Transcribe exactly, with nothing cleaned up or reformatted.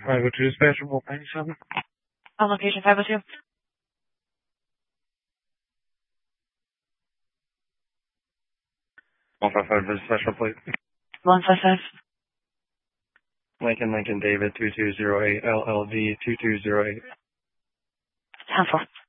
five oh two dispatcher, Bolt ninety-seven. On location five oh two. one five five dispatcher plate. one five five. Lincoln, Lincoln, David, two two zero eight, L L V two two zero eight. ten four.